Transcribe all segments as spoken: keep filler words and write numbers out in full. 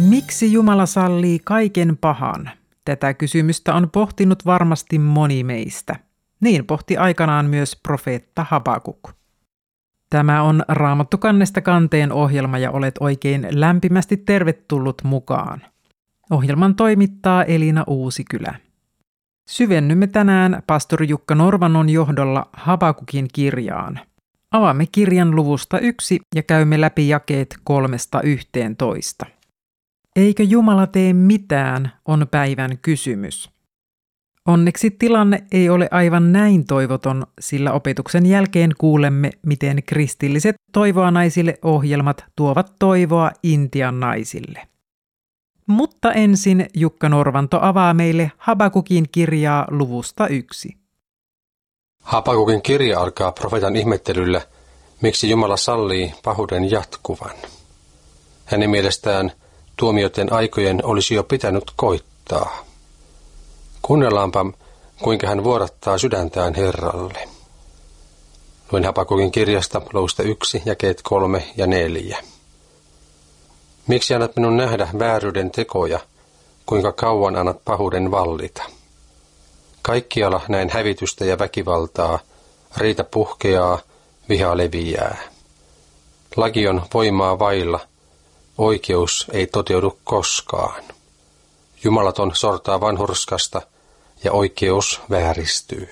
Miksi Jumala sallii kaiken pahan? Tätä kysymystä on pohtinut varmasti moni meistä. Niin pohti aikanaan myös profeetta Habakuk. Tämä on Raamattu kannesta kanteen ohjelma ja olet oikein lämpimästi tervetullut mukaan. Ohjelman toimittaa Elina Uusikylä. Syvennymme tänään pastori Jukka Norvanon johdolla Habakukin kirjaan. Avaamme kirjan luvusta yksi ja käymme läpi jakeet kolmesta yhteentoista. Eikö Jumala tee mitään, on päivän kysymys. Onneksi tilanne ei ole aivan näin toivoton, sillä opetuksen jälkeen kuulemme, miten kristilliset Toivoa naisille -ohjelmat tuovat toivoa Intian naisille. Mutta ensin Jukka Norvanto avaa meille Habakukin kirjaa luvusta yksi. Habakukin kirja alkaa profeetan ihmettelyllä, miksi Jumala sallii pahuuden jatkuvan. Hänen mielestään tuomioiden aikojen olisi jo pitänyt koittaa. Kuunnellaanpa, kuinka hän vuodattaa sydäntään Herralle. Luen Habakukin kirjasta luvusta yksi, jakeet kolme ja neljä. Miksi annat minun nähdä vääryyden tekoja, kuinka kauan annat pahuuden vallita? Kaikkialla näin hävitystä ja väkivaltaa, riita puhkeaa, viha leviää. Laki on voimaa vailla, oikeus ei toteudu koskaan. Jumalaton sortaa vanhurskasta ja oikeus vääristyy.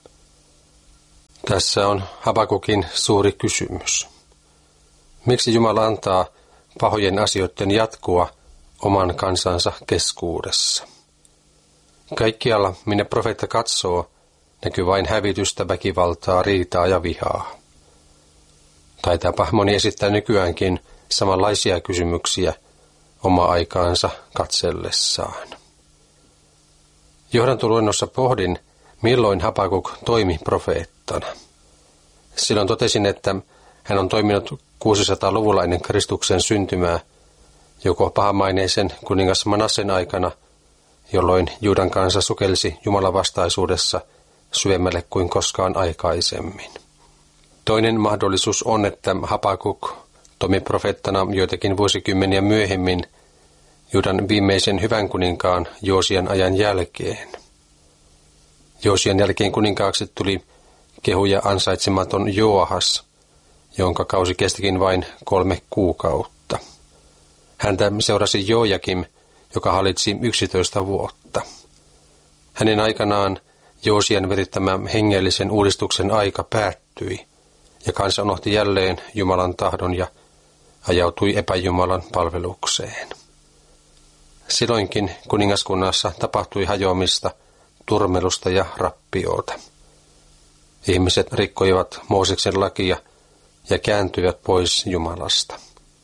Tässä on Habakukin suuri kysymys. Miksi Jumala antaa pahojen asioiden jatkua oman kansansa keskuudessa? Kaikkialla, minne profeetta katsoo, näkyy vain hävitystä, väkivaltaa, riitaa ja vihaa. Taitaapa moni esittää nykyäänkin samanlaisia kysymyksiä oma aikaansa katsellessaan. Johdantoluennossa pohdin, milloin Habakuk toimi profeettana. Silloin totesin, että hän on toiminut kuusisataaluvulla ennen Kristuksen syntymää, joko pahamaineisen kuningas Manassen aikana, jolloin Juudan kansa sukelsi Jumalan vastaisuudessa syvemmälle kuin koskaan aikaisemmin. Toinen mahdollisuus on, että Habakuk toimi profeettana joitakin vuosikymmeniä myöhemmin Juudan viimeisen hyvän kuninkaan Joosian ajan jälkeen. Joosian jälkeen kuninkaaksi tuli kehuja ansaitsematon Joahas, jonka kausi kestikin vain kolme kuukautta. Häntä seurasi Jojakim, joka hallitsi yksitoista vuotta. Hänen aikanaan Joosian virittämä hengellisen uudistuksen aika päättyi, ja kansa unohti jälleen Jumalan tahdon ja ajautui epäjumalan palvelukseen. Silloinkin kuningaskunnassa tapahtui hajoamista, turmelusta ja rappioota. Ihmiset rikkoivat Mooseksen lakia ja kääntyivät pois Jumalasta.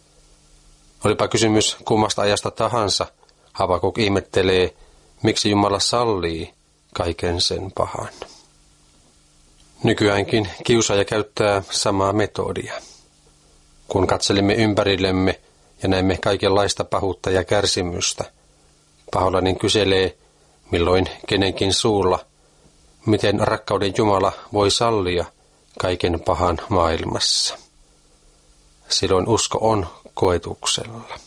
Olipa kysymys kummasta ajasta tahansa, Habakuk ihmettelee, miksi Jumala sallii kaiken sen pahan. Nykyäänkin kiusaaja käyttää samaa metodia. Kun katselimme ympärillemme ja näemme kaikenlaista pahuutta ja kärsimystä, paholainen kyselee, milloin kenenkin suulla, miten rakkauden Jumala voi sallia kaiken pahan maailmassa. Silloin usko on koetuksella.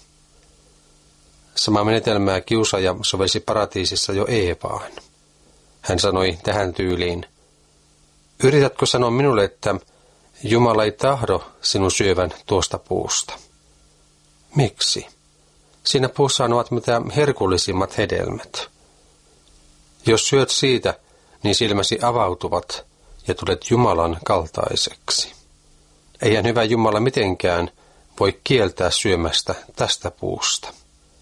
Samaa menetelmää kiusaaja sovelsi paratiisissa jo Eevaan. Hän sanoi tähän tyyliin, yritätkö sanoa minulle, että Jumala ei tahdo sinun syövän tuosta puusta? Miksi? Siinä puussa ovat mitä herkullisimmat hedelmät. Jos syöt siitä, niin silmäsi avautuvat ja tulet Jumalan kaltaiseksi. Eihän hyvä Jumala mitenkään voi kieltää syömästä tästä puusta.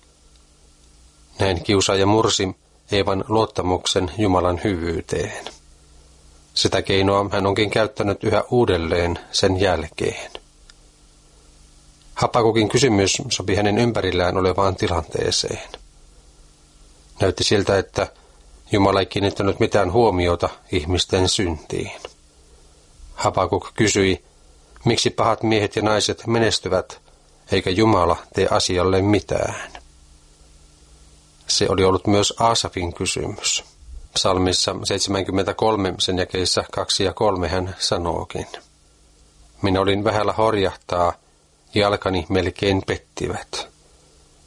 Näin kiusaaja mursi Eevan luottamuksen Jumalan hyvyyteen. Sitä keinoa hän onkin käyttänyt yhä uudelleen sen jälkeen. Habakukin kysymys sopi hänen ympärillään olevaan tilanteeseen. Näytti siltä, että Jumala ei kiinnittänyt mitään huomiota ihmisten syntiin. Habakuk kysyi, miksi pahat miehet ja naiset menestyvät, eikä Jumala tee asialle mitään. Se oli ollut myös Aasafin kysymys. Psalmissa seitsemänkymmentäkolme sen jakeissa kaksi ja kolme hän sanookin. Minä olin vähällä horjahtaa, jalkani melkein pettivät.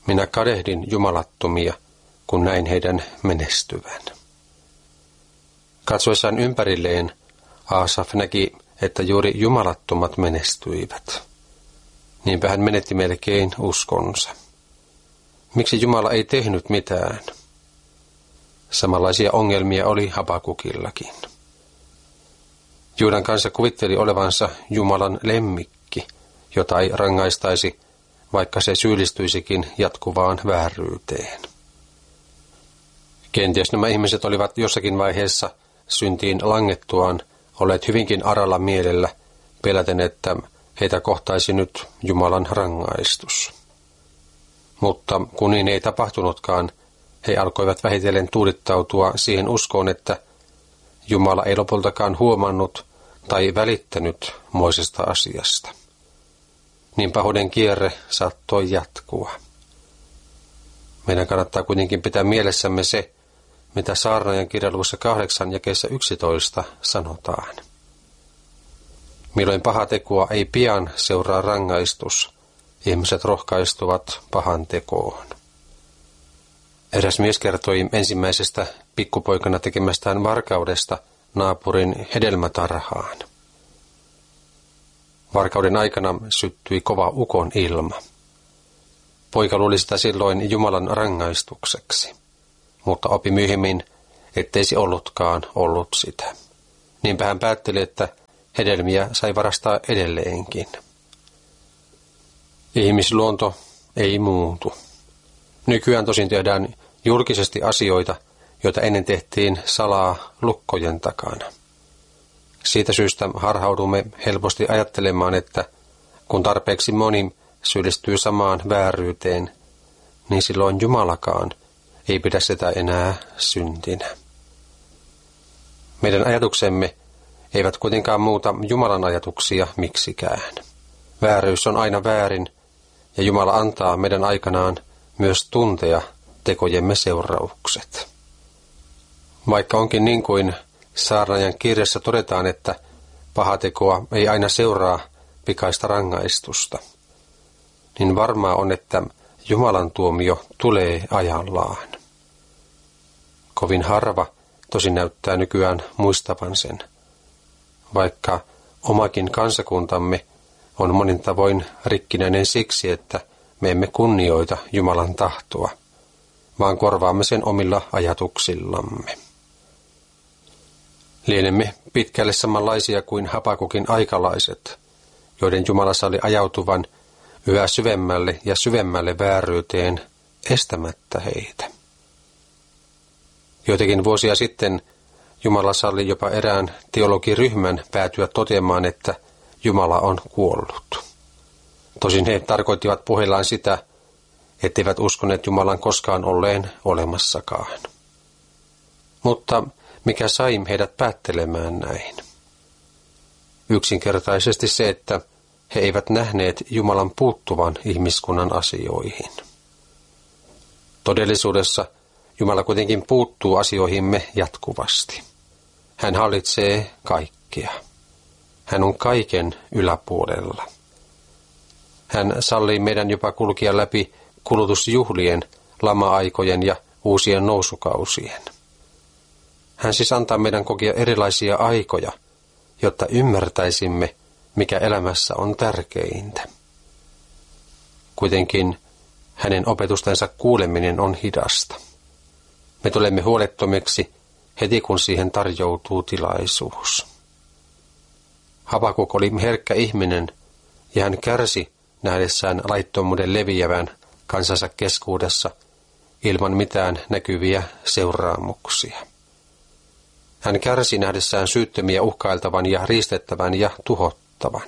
Minä kadehdin jumalattomia, kun näin heidän menestyvän. Katsoessaan ympärilleen, Aasaf näki, että juuri jumalattomat menestyivät. Niinpä hän menetti melkein uskonsa. Miksi Jumala ei tehnyt mitään? Samanlaisia ongelmia oli Habakukillakin. Juudan kansa kuvitteli olevansa Jumalan lemmikki, jota ei rangaistaisi, vaikka se syyllistyisikin jatkuvaan vääryyteen. Kenties nämä ihmiset olivat jossakin vaiheessa syntiin langettuaan olleet hyvinkin aralla mielellä, peläten, että heitä kohtaisi nyt Jumalan rangaistus. Mutta kun niin ei tapahtunutkaan, he alkoivat vähitellen tuudittautua siihen uskoon, että Jumala ei lopultakaan huomannut tai välittänyt moisesta asiasta. Niin pahuuden kierre saattoi jatkua. Meidän kannattaa kuitenkin pitää mielessämme se, mitä Saarnaajan kirjan luvussa kahdeksan jakeessa yksitoista sanotaan. Milloin paha tekoa ei pian seuraa rangaistus, ihmiset rohkaistuvat pahan tekoon. Eräs mies kertoi ensimmäisestä pikkupoikana tekemästään varkaudesta naapurin hedelmätarhaan. Varkauden aikana syttyi kova ukon ilma. Poika luuli sitä silloin Jumalan rangaistukseksi, mutta opi myöhemmin, ettei se ollutkaan ollut sitä. Niinpä hän päätteli, että hedelmiä sai varastaa edelleenkin. Ihmisluonto ei muutu. Nykyään tosin tehdään julkisesti asioita, joita ennen tehtiin salaa lukkojen takana. Siitä syystä harhaudumme helposti ajattelemaan, että kun tarpeeksi moni syyllistyy samaan vääryyteen, niin silloin Jumalakaan ei pidä sitä enää syntinä. Meidän ajatuksemme eivät kuitenkaan muuta Jumalan ajatuksia miksikään. Vääryys on aina väärin, ja Jumala antaa meidän aikanaan myös tuntea tekojemme seuraukset. Vaikka onkin niin kuin Saarnaajan kirjassa todetaan, että pahatekoa ei aina seuraa pikaista rangaistusta, niin varmaa on, että Jumalan tuomio tulee ajallaan. Kovin harva tosi näyttää nykyään muistavan sen, vaikka omakin kansakuntamme on monin tavoin rikkinäinen siksi, että me emme kunnioita Jumalan tahtoa, vaan korvaamme sen omilla ajatuksillamme. Lienemme pitkälle samanlaisia kuin Habakukin aikalaiset, joiden Jumala salli ajautuvan yhä syvemmälle ja syvemmälle vääryyteen estämättä heitä. Joitakin vuosia sitten Jumala salli jopa erään teologiryhmän päätyä toteamaan, että Jumala on kuollut. Tosin he tarkoittivat puheillaan sitä, etteivät uskoneet Jumalan koskaan olleen olemassakaan. Mutta mikä sai heidät päättelemään näin? Yksinkertaisesti se, että he eivät nähneet Jumalan puuttuvan ihmiskunnan asioihin. Todellisuudessa Jumala kuitenkin puuttuu asioihimme jatkuvasti. Hän hallitsee kaikkea. Hän on kaiken yläpuolella. Hän sallii meidän jopa kulkea läpi kulutusjuhlien, lama-aikojen ja uusien nousukausien. Hän siis antaa meidän kokea erilaisia aikoja, jotta ymmärtäisimme, mikä elämässä on tärkeintä. Kuitenkin hänen opetustensa kuuleminen on hidasta. Me tulemme huolettomiksi heti, kun siihen tarjoutuu tilaisuus. Habakuk oli herkkä ihminen, ja hän kärsi nähdessään laittomuuden leviävän kansansa keskuudessa ilman mitään näkyviä seuraamuksia. Hän kärsi nähdessään syyttömiä uhkailtavan ja riistettävän ja tuhottavan.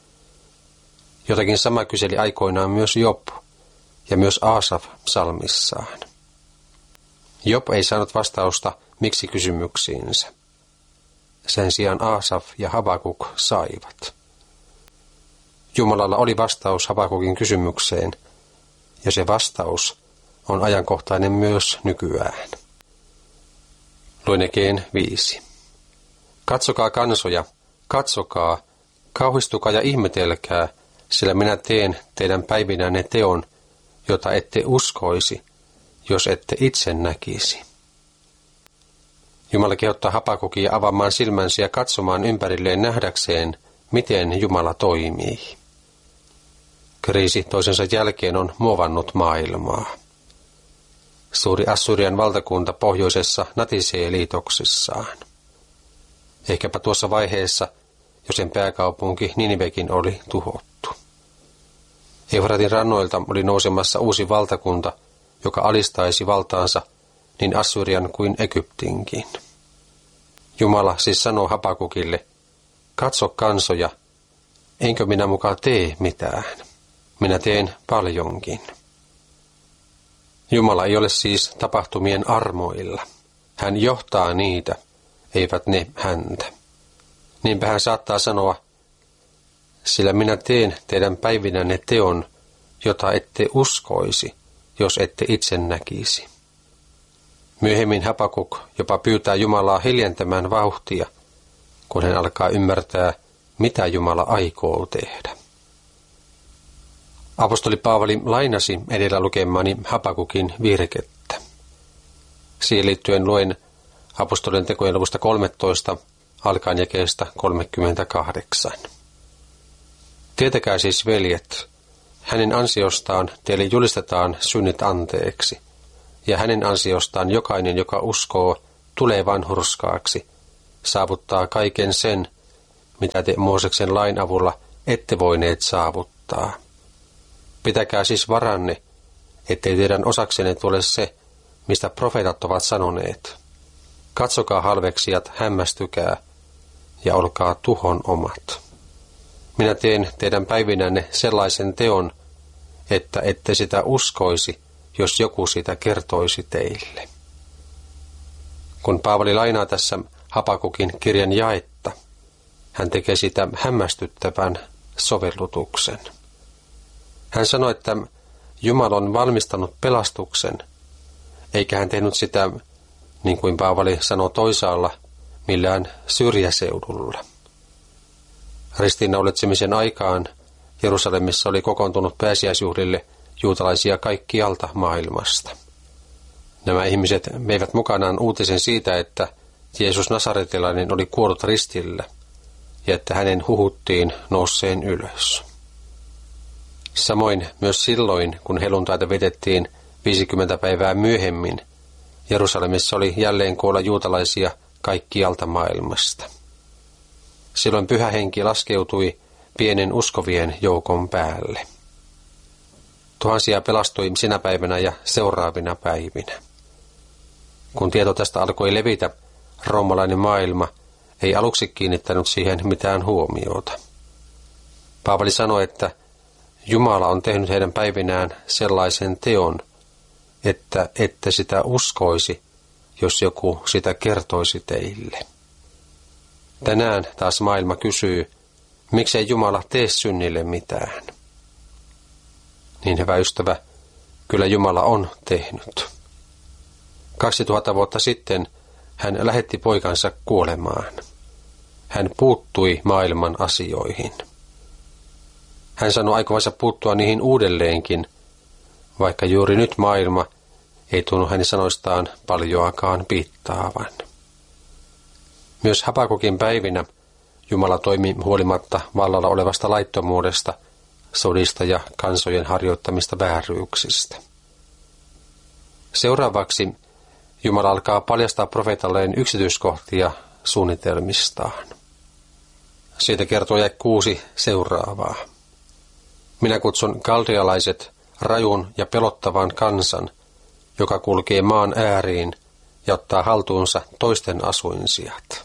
Jotakin sama kyseli aikoinaan myös Job ja myös Aasaf psalmissaan. Job ei saanut vastausta miksi kysymyksiinsä. Sen sijaan Aasaf ja Habakuk saivat. Jumalalla oli vastaus Habakukin kysymykseen, ja se vastaus on ajankohtainen myös nykyään. Luen Ekeen viisi. Katsokaa kansoja, katsokaa, kauhistukaa ja ihmetelkää, sillä minä teen teidän päivinänne teon, jota ette uskoisi, jos ette itse näkisi. Jumala kehottaa Habakukia avaamaan silmänsä ja katsomaan ympärilleen nähdäkseen, miten Jumala toimii. Kriisi toisensa jälkeen on muovannut maailmaa. Suuri Assyrian valtakunta pohjoisessa natisee liitoksissaan. Ehkäpä tuossa vaiheessa, jo sen pääkaupunki Ninivekin oli tuhottu. Eufratin rannoilta oli nousemassa uusi valtakunta, joka alistaisi valtaansa niin Assyrian kuin Egyptinkin. Jumala siis sanoo Habakukille, katso kansoja, enkö minä muka tee mitään. Minä teen paljonkin. Jumala ei ole siis tapahtumien armoilla. Hän johtaa niitä, eivät ne häntä. Niinpä hän saattaa sanoa, sillä minä teen teidän päivinänne teon, jota ette uskoisi, jos ette itse näkisi. Myöhemmin Habakuk jopa pyytää Jumalaa hiljentämään vauhtia, kun hän alkaa ymmärtää, mitä Jumala aikoo tehdä. Apostoli Paavali lainasi edellä lukemani Habakukin virkettä. Siihen liittyen luen apostolien tekojen luvusta kolmetoista, alkaen jakeesta kolmekymmentäkahdeksan. Tietäkää siis, veljet, hänen ansiostaan teille julistetaan synnit anteeksi, ja hänen ansiostaan jokainen, joka uskoo, tulee vanhurskaaksi, saavuttaa kaiken sen, mitä te Mooseksen lain avulla ette voineet saavuttaa. Pitäkää siis varanne, ettei teidän osaksenne tule se, mistä profeetat ovat sanoneet. Katsokaa halveksijat, hämmästykää ja olkaa tuhon omat. Minä teen teidän päivinänne sellaisen teon, että ette sitä uskoisi, jos joku sitä kertoisi teille. Kun Paavali lainaa tässä Habakukin kirjan jaetta, hän tekee sitä hämmästyttävän sovellutuksen. Hän sanoi, että Jumala on valmistanut pelastuksen, eikä hän tehnyt sitä, niin kuin Paavali sanoi toisaalla, millään syrjäseudulla. Ristiinnaulitsemisen aikaan Jerusalemissa oli kokoontunut pääsiäisjuhlille juutalaisia kaikkialta maailmasta. Nämä ihmiset veivät mukanaan uutisen siitä, että Jeesus Nasaretilainen oli kuollut ristillä ja että hänen huhuttiin nousseen ylös. Samoin myös silloin, kun helluntaita vietettiin viisikymmentä päivää myöhemmin, Jerusalemissa oli jälleen koolla juutalaisia kaikkialta maailmasta. Silloin pyhä henki laskeutui pienen uskovien joukon päälle. Tuhansia pelastui sinä päivänä ja seuraavina päivinä. Kun tieto tästä alkoi levitä, roomalainen maailma ei aluksi kiinnittänyt siihen mitään huomiota. Paavali sanoi, että Jumala on tehnyt heidän päivinään sellaisen teon, että ette sitä uskoisi, jos joku sitä kertoisi teille. Tänään taas maailma kysyy, miksei Jumala tee synnille mitään. Niin hyvä ystävä, kyllä Jumala on tehnyt. Kaksituhatta vuotta sitten hän lähetti poikansa kuolemaan. Hän puuttui maailman asioihin. Hän sanoi aikovansa puuttua niihin uudelleenkin, vaikka juuri nyt maailma ei tunnu hänen sanoistaan paljoakaan piittaavan. Myös Habakukin päivinä Jumala toimi huolimatta vallalla olevasta laittomuudesta, sodista ja kansojen harjoittamista vääryyksistä. Seuraavaksi Jumala alkaa paljastaa profeetalleen yksityiskohtia suunnitelmistaan. Siitä kertoo jae kuusi seuraavaa. Minä kutsun kaldealaiset rajun ja pelottavan kansan, joka kulkee maan ääriin ja ottaa haltuunsa toisten asuinsijat.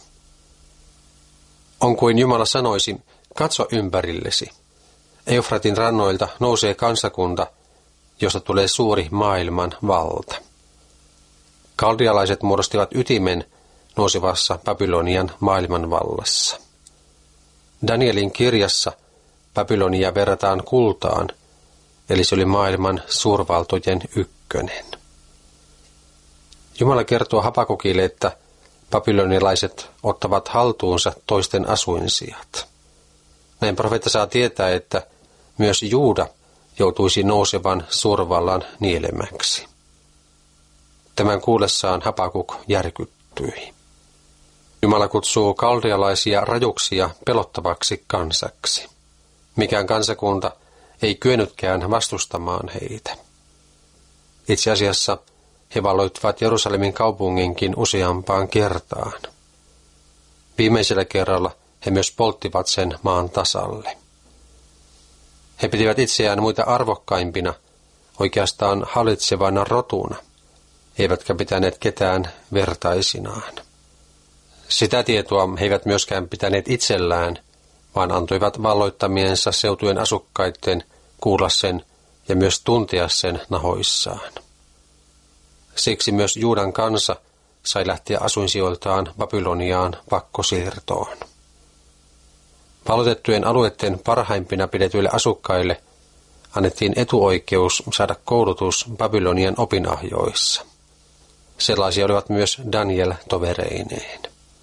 On kuin Jumala sanoisi, katso ympärillesi. Eufratin rannoilta nousee kansakunta, josta tulee suuri maailman valta. Kaldealaiset muodostivat ytimen nousevassa Babylonian maailmanvallassa. Danielin kirjassa Babylonia verrataan kultaan, eli se oli maailman suurvaltojen ykkönen. Jumala kertoo Habakukille, että babylonialaiset ottavat haltuunsa toisten asuinsijat. Näin profeetta saa tietää, että myös Juuda joutuisi nousevan suurvallan nielemäksi. Tämän kuullessaan Habakuk järkyttyi. Jumala kutsuu kaldealaisia rajuksia pelottavaksi kansaksi. Mikään kansakunta ei kyennytkään vastustamaan heitä. Itse asiassa he valloittivat Jerusalemin kaupunginkin useampaan kertaan. Viimeisellä kerralla he myös polttivat sen maan tasalle. He pitivät itseään muita arvokkaimpina, oikeastaan hallitsevana rotuna, eivätkä pitäneet ketään vertaisinaan. Sitä tietoa he eivät myöskään pitäneet itsellään, vaan antoivat valloittamiensa seutujen asukkaiden kuulla sen ja myös tuntea sen nahoissaan. Siksi myös Juudan kansa sai lähteä asuinsijoiltaan Babyloniaan pakkosiirtoon. Valloitettujen alueiden parhaimpina pidetyille asukkaille annettiin etuoikeus saada koulutus Babylonian opinahjoissa. Sellaisia olivat myös Daniel tovereineen.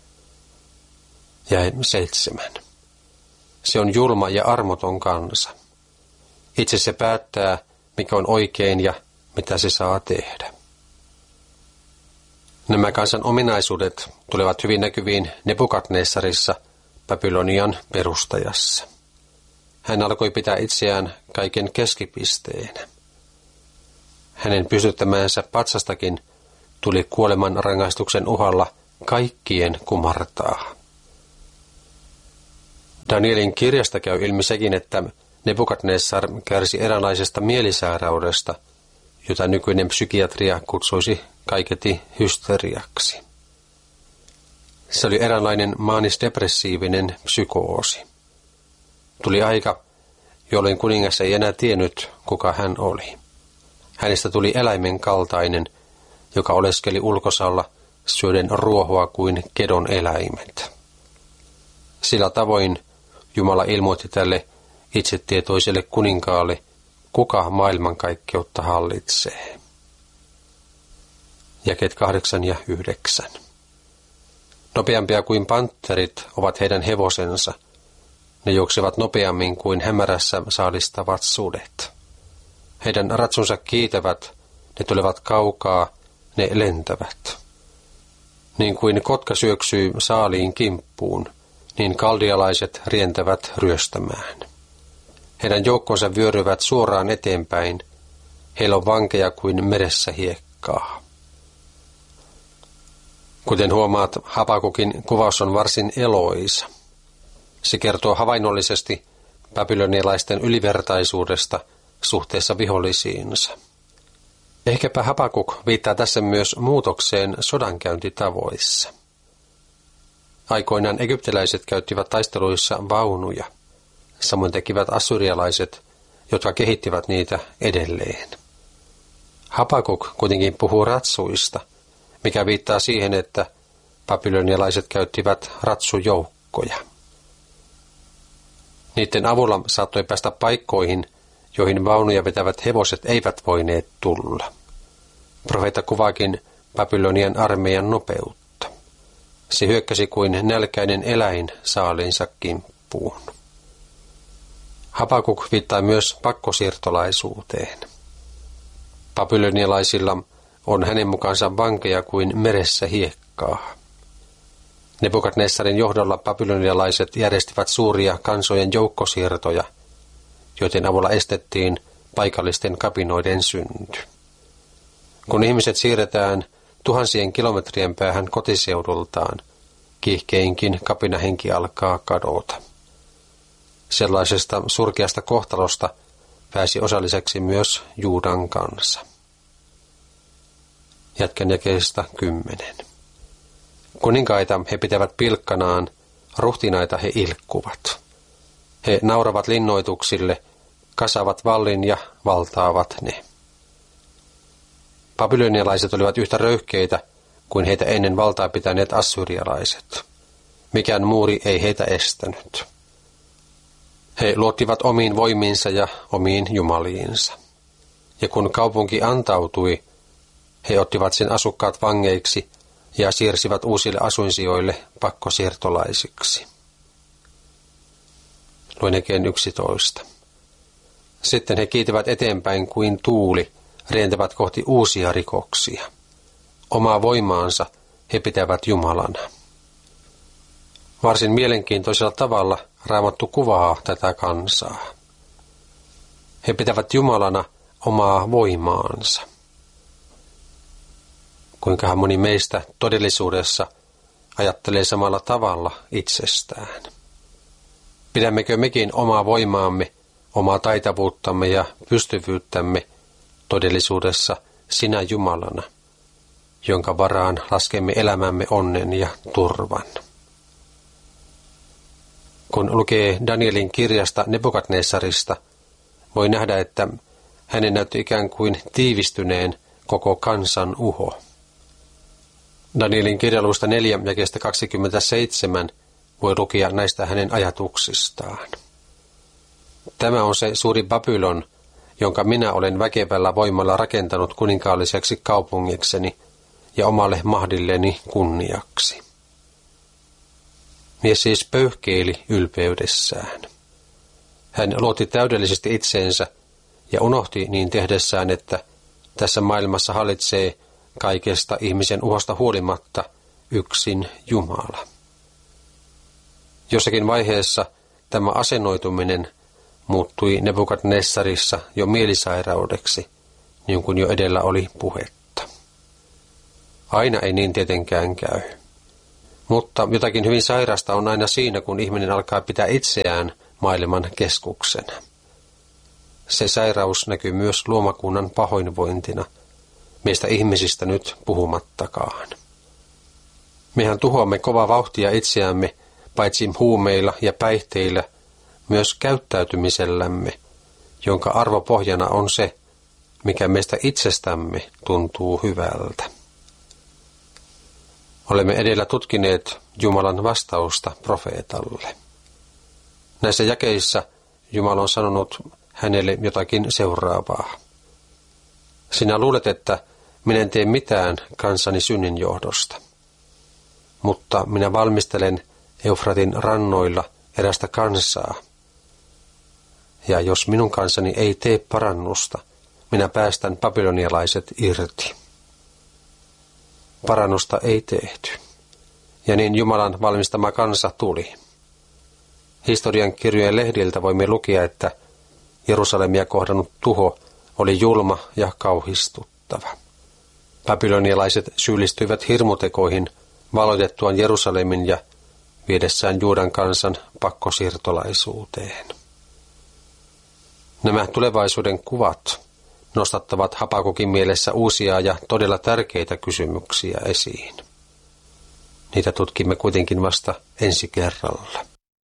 Ja seitsemän. Se on julma ja armoton kansa. Itse se päättää, mikä on oikein ja mitä se saa tehdä. Nämä kansan ominaisuudet tulevat hyvin näkyviin Nebukadnessarissa, Babylonian perustajassa. Hän alkoi pitää itseään kaiken keskipisteenä. Hänen pystyttämäänsä patsastakin tuli kuoleman rangaistuksen uhalla kaikkien kumartaa. Danielin kirjasta käy ilmi sekin, että Nebukadnessar kärsi eräänlaisesta mielisairaudesta, jota nykyinen psykiatria kutsuisi kaiketi hysteriaksi. Se oli eräänlainen maanisdepressiivinen psykoosi. Tuli aika, jolloin kuningas ei enää tiennyt, kuka hän oli. Hänestä tuli eläimen kaltainen, joka oleskeli ulkosalla syöden ruohoa kuin kedon eläimet. Sillä tavoin Jumala ilmoitti tälle itsetietoiselle kuninkaalle, kuka maailmankaikkeutta hallitsee. Jakeet kahdeksan ja yhdeksän. Nopeampia kuin panterit ovat heidän hevosensa. Ne juoksevat nopeammin kuin hämärässä saalistavat sudet. Heidän ratsunsa kiitävät, ne tulevat kaukaa, ne lentävät. Niin kuin kotka syöksyy saaliin kimppuun, niin kaldialaiset rientävät ryöstämään. Heidän joukkonsa vyöryvät suoraan eteenpäin. Heillä on vankeja kuin meressä hiekkaa. Kuten huomaat, Habakukin kuvaus on varsin eloisa. Se kertoo havainnollisesti babylonialaisten ylivertaisuudesta suhteessa vihollisiinsa. Ehkäpä Habakuk viittaa tässä myös muutokseen sodankäyntitavoissa. Aikoinaan egyptiläiset käyttivät taisteluissa vaunuja. Samoin tekivät assyrialaiset, jotka kehittivät niitä edelleen. Habakuk kuitenkin puhuu ratsuista, mikä viittaa siihen, että babylonialaiset käyttivät ratsujoukkoja. Niiden avulla saattoi päästä paikkoihin, joihin vaunuja vetävät hevoset eivät voineet tulla. Profeetta kuvaakin Babylonian armeijan nopeutta. Se hyökkäsi kuin nälkäinen eläin saaliinsa kimppuun. Habakuk viittaa myös pakkosiirtolaisuuteen. Babylonialaisilla on hänen mukaansa vankeja kuin meressä hiekkaa. Nebukadnessarin johdolla babylonialaiset järjestivät suuria kansojen joukkosiirtoja, joiden avulla estettiin paikallisten kapinoiden synty. Kun ihmiset siirretään tuhansien kilometrien päähän kotiseudultaan, kiihkeinkin kapinahenki alkaa kadota. Sellaisesta surkeasta kohtalosta pääsi osalliseksi myös Juudan kansa. Jatkan jakeesta kymmenen. Kuninkaita he pitävät pilkkanaan, ruhtinaita he ilkkuvat. He nauravat linnoituksille, kasavat vallin ja valtaavat ne. Babylonialaiset olivat yhtä röyhkeitä kuin heitä ennen valtaa pitäneet assyrialaiset. Mikään muuri ei heitä estänyt. He luottivat omiin voimiinsa ja omiin jumaliinsa. Ja kun kaupunki antautui, he ottivat sen asukkaat vangeiksi ja siirsivät uusille asuinsijoille pakkosiirtolaisiksi. Luen jakeen yksitoista. Sitten he kiitävät eteenpäin kuin tuuli, rientävät kohti uusia rikoksia. Omaa voimaansa he pitävät Jumalana. Varsin mielenkiintoisella tavalla Raamattu kuvaa tätä kansaa. He pitävät Jumalana omaa voimaansa. Kuinkahan moni meistä todellisuudessa ajattelee samalla tavalla itsestään? Pidämmekö mekin omaa voimaamme, omaa taitavuuttamme ja pystyvyyttämme todellisuudessa sinä Jumalana, jonka varaan laskemme elämämme onnen ja turvan? Kun lukee Danielin kirjasta Nebukadnessarista, voi nähdä, että hänen näytti ikään kuin tiivistyneen koko kansan uho. Danielin kirjaluusta neljä jakeesta kaksikymmentäseitsemän voi lukea näistä hänen ajatuksistaan. Tämä on se suuri Babylon, jonka minä olen väkevällä voimalla rakentanut kuninkaalliseksi kaupungikseni ja omalle mahdilleni kunniaksi. Mies siis pöyhkeili ylpeydessään. Hän luotti täydellisesti itseensä ja unohti niin tehdessään, että tässä maailmassa hallitsee kaikesta ihmisen uhosta huolimatta yksin Jumala. Jossakin vaiheessa tämä asennoituminen muuttui Nebukadnessarissa jo mielisairaudeksi, niin kuin jo edellä oli puhetta. Aina ei niin tietenkään käy. Mutta jotakin hyvin sairasta on aina siinä, kun ihminen alkaa pitää itseään maailman keskuksena. Se sairaus näkyy myös luomakunnan pahoinvointina, meistä ihmisistä nyt puhumattakaan. Mehän tuhoamme kovaa vauhtia itseämme, paitsi huumeilla ja päihteillä, myös käyttäytymisellämme, jonka arvopohjana on se, mikä meistä itsestämme tuntuu hyvältä. Olemme edellä tutkineet Jumalan vastausta profeetalle. Näissä jakeissa Jumala on sanonut hänelle jotakin seuraavaa. Sinä luulet, että minä en tee mitään kansani synnin johdosta, mutta minä valmistelen Eufratin rannoilla erästä kansaa. Ja jos minun kansani ei tee parannusta, minä päästän babylonialaiset irti. Parannusta ei tehty. Ja niin Jumalan valmistama kansa tuli. Historian kirjojen lehdiltä voimme lukea, että Jerusalemia kohdannut tuho oli julma ja kauhistuttava. Babylonialaiset syyllistyivät hirmutekoihin valoitettuaan Jerusalemin ja viedessään Juudan kansan pakkosiirtolaisuuteen. Nämä tulevaisuuden kuvat nostattavat Habakukin mielessä uusia ja todella tärkeitä kysymyksiä esiin. Niitä tutkimme kuitenkin vasta ensi kerralla.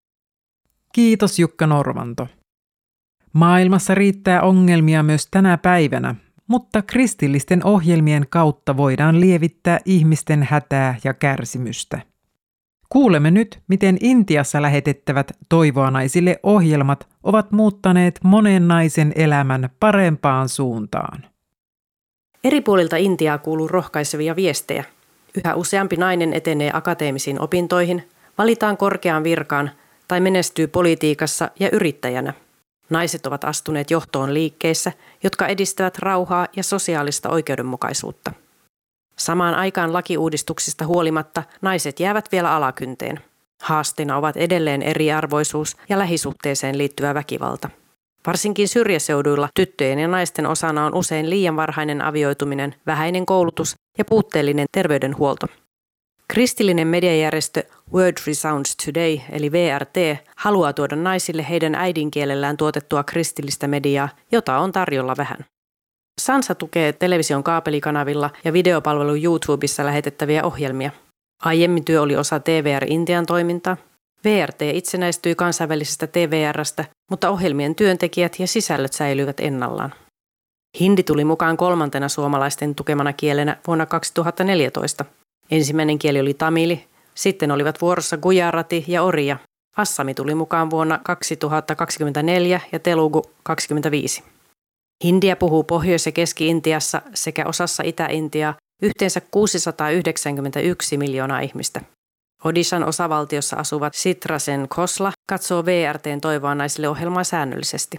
Kiitos Jukka Norvanto. Maailmassa riittää ongelmia myös tänä päivänä, mutta kristillisten ohjelmien kautta voidaan lievittää ihmisten hätää ja kärsimystä. Kuulemme nyt, miten Intiassa lähetettävät Toivoa naisille -ohjelmat ovat muuttaneet monen naisen elämän parempaan suuntaan. Eri puolilta Intiaa kuuluu rohkaisevia viestejä. Yhä useampi nainen etenee akateemisiin opintoihin, valitaan korkeaan virkaan tai menestyy politiikassa ja yrittäjänä. Naiset ovat astuneet johtoon liikkeissä, jotka edistävät rauhaa ja sosiaalista oikeudenmukaisuutta. Samaan aikaan lakiuudistuksista huolimatta naiset jäävät vielä alakynteen. Haasteena ovat edelleen eriarvoisuus ja lähisuhteeseen liittyvä väkivalta. Varsinkin syrjäseuduilla tyttöjen ja naisten osana on usein liian varhainen avioituminen, vähäinen koulutus ja puutteellinen terveydenhuolto. Kristillinen mediajärjestö Word Resounds Today eli W R T haluaa tuoda naisille heidän äidinkielellään tuotettua kristillistä mediaa, jota on tarjolla vähän. Sansa tukee television kaapelikanavilla ja videopalvelu YouTubessa lähetettäviä ohjelmia. Aiemmin työ oli osa T V R Intian toimintaa. V R T itsenäistyi kansainvälisestä T V R:stä, mutta ohjelmien työntekijät ja sisällöt säilyivät ennallaan. Hindi tuli mukaan kolmantena suomalaisten tukemana kielenä vuonna kaksituhattaneljätoista. Ensimmäinen kieli oli tamili, sitten olivat vuorossa gujarati ja oria. Assami tuli mukaan vuonna kaksituhattakaksikymmentäneljä ja telugu kaksikymmentäviisi. Hindiä puhuu Pohjois- ja Keski-Intiassa sekä osassa Itä-Intiaa yhteensä kuusisataayhdeksänkymmentäyksi miljoonaa ihmistä. Odishan osavaltiossa asuvat Sitrasen Khosla katsoo V R T:n Toivoa naisille -ohjelmaa säännöllisesti.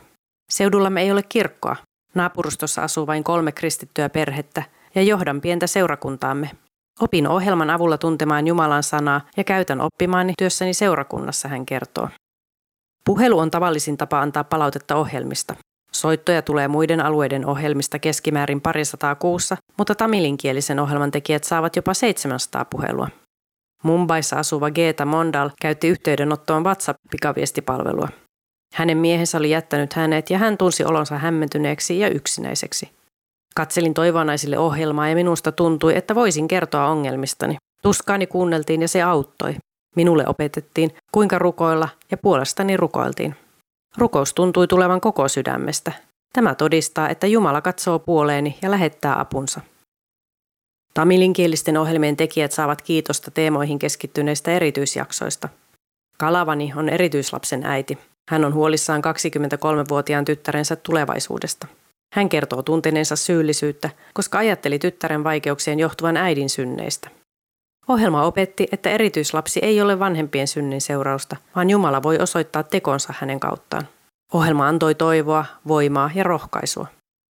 Seudullamme ei ole kirkkoa. Naapurustossa asuu vain kolme kristittyä perhettä ja johdan pientä seurakuntaamme. Opin ohjelman avulla tuntemaan Jumalan sanaa ja käytän oppimaani työssäni seurakunnassa, hän kertoo. Puhelu on tavallisin tapa antaa palautetta ohjelmista. Soittoja tulee muiden alueiden ohjelmista keskimäärin parisataa kuussa, mutta tamilinkielisen ohjelman tekijät saavat jopa seitsemänsataa puhelua. Mumbaissa asuva Geeta Mondal käytti yhteydenottoon WhatsApp-pikaviestipalvelua. Hänen miehensä oli jättänyt hänet ja hän tunsi olonsa hämmentyneeksi ja yksinäiseksi. Katselin Toivonaisille ohjelmaa ja minusta tuntui, että voisin kertoa ongelmistani. Tuskaani kuunneltiin ja se auttoi. Minulle opetettiin, kuinka rukoilla ja puolestani rukoiltiin. Rukous tuntui tulevan koko sydämestä. Tämä todistaa, että Jumala katsoo puoleeni ja lähettää apunsa. Tamilinkielisten ohjelmien tekijät saavat kiitosta teemoihin keskittyneistä erityisjaksoista. Kalavani on erityislapsen äiti. Hän on huolissaan kaksikymmentäkolmevuotiaan tyttärensä tulevaisuudesta. Hän kertoo tunteneensa syyllisyyttä, koska ajatteli tyttären vaikeuksien johtuvan äidin synneistä. Ohjelma opetti, että erityislapsi ei ole vanhempien synnin seurausta, vaan Jumala voi osoittaa tekonsa hänen kauttaan. Ohjelma antoi toivoa, voimaa ja rohkaisua.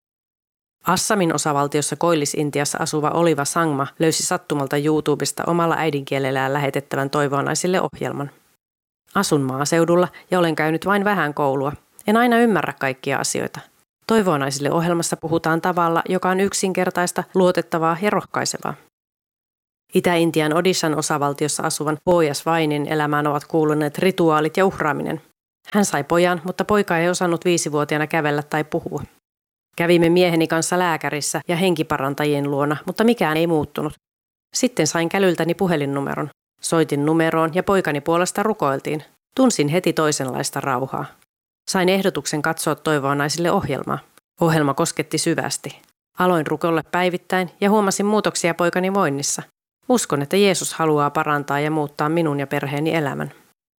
Assamin osavaltiossa Koillis-Intiassa asuva Oliva Sangma löysi sattumalta YouTubesta omalla äidinkielellään lähetettävän Toivonaisille ohjelman. Asun maaseudulla ja olen käynyt vain vähän koulua. En aina ymmärrä kaikkia asioita. Toivonaisille ohjelmassa puhutaan tavalla, joka on yksinkertaista, luotettavaa ja rohkaisevaa. Itä-Intian Odishan osavaltiossa asuvan Bojas Vainin elämään ovat kuuluneet rituaalit ja uhraaminen. Hän sai pojan, mutta poika ei osannut viisivuotiaana kävellä tai puhua. Kävimme mieheni kanssa lääkärissä ja henkiparantajien luona, mutta mikään ei muuttunut. Sitten sain kälyltäni puhelinnumeron. Soitin numeroon ja poikani puolesta rukoiltiin. Tunsin heti toisenlaista rauhaa. Sain ehdotuksen katsoa Toivonaisille ohjelmaa. Ohjelma kosketti syvästi. Aloin rukoilla päivittäin ja huomasin muutoksia poikani voinnissa. Uskon, että Jeesus haluaa parantaa ja muuttaa minun ja perheeni elämän.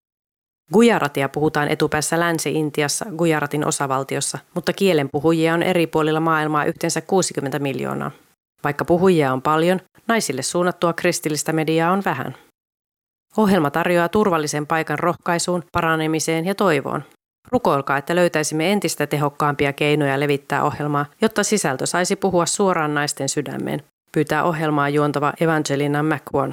Gujaratia puhutaan etupäässä Länsi-Intiassa Gujaratin osavaltiossa, mutta kielen puhujia on eri puolilla maailmaa yhteensä kuusikymmentä miljoonaa. Vaikka puhujia on paljon, naisille suunnattua kristillistä mediaa on vähän. Ohjelma tarjoaa turvallisen paikan rohkaisuun, paranemiseen ja toivoon. Rukoilkaa, että löytäisimme entistä tehokkaampia keinoja levittää ohjelmaa, jotta sisältö saisi puhua suoraan naisten sydämeen, pyytää ohjelmaa juontava Evangelina McWon.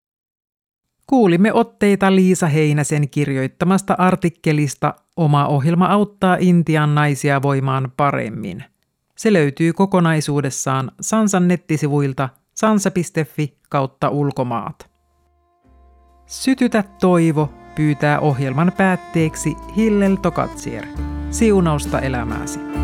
Kuulimme otteita Liisa Heinäsen kirjoittamasta artikkelista Oma ohjelma auttaa Intian naisia voimaan paremmin. Se löytyy kokonaisuudessaan Sansan nettisivuilta sansa piste fi kautta ulkomaat. Sytytä toivo pyytää ohjelman päätteeksi Hillel Tokatsier. Siunausta elämääsi.